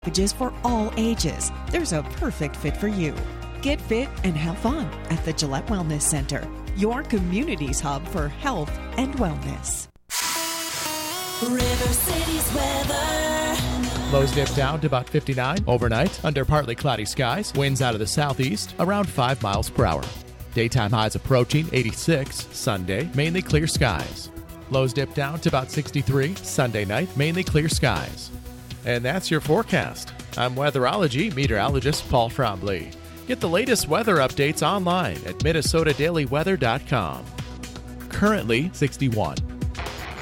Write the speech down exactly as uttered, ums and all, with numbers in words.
packages for all ages. There's a perfect fit for you. Get fit and have fun at the Gillette Wellness Center, your community's hub for health and wellness. River City's weather. Lows dip down to about fifty-nine overnight under partly cloudy skies. Winds out of the southeast around five miles per hour. Daytime highs approaching eighty-six. Sunday, mainly clear skies. Lows dip down to about sixty-three. Sunday night, mainly clear skies. And that's your forecast. I'm weatherology meteorologist Paul Frombley. Get the latest weather updates online at minnesota daily weather dot com. Currently sixty-one.